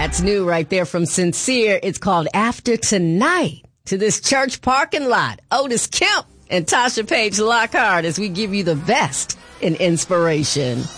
That's new right there from Sincere. It's called After Tonight. To this church parking lot, Otis Kemp and Tasha Page Lockhart as we give you the best in inspiration.